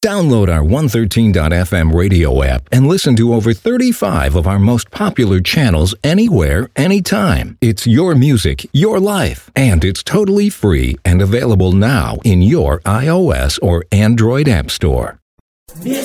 Download our 113.fm radio app and listen to over 35 of our most popular channels anywhere, anytime. It's your music, your life, and it's totally free and available now in your iOS or Android app store. Mr.